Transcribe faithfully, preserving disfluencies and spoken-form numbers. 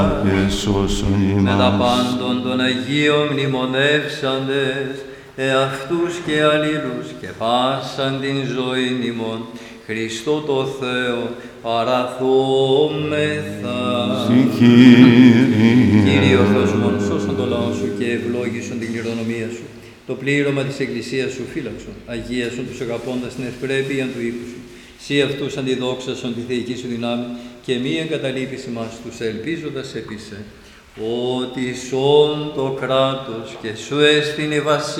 και σώσον ημάς. Με τα πάντων των Αγίων μνημονεύσαντες, εαυτούς και αλλήλους και πάσαν την ζωή ημών, Χριστό το Θεό παραθόμεθα. Συ Κύριε. Κύριε ο Θεός μόνο, σώσον το λαό σου και ευλόγησον την κληρονομία σου. Το πλήρωμα της Εκκλησίας σου φύλαξον, αγίασον τους αγαπώντας την ευπρέπεια του οίκου σου. Σύ αυτούς αντιδόξασον τη θεϊκή σου δυνάμει και μη εγκαταλείπεις μας τους ελπίζοντας επί σε. Ότι σών το κράτος και σου έστεινε βασίλεια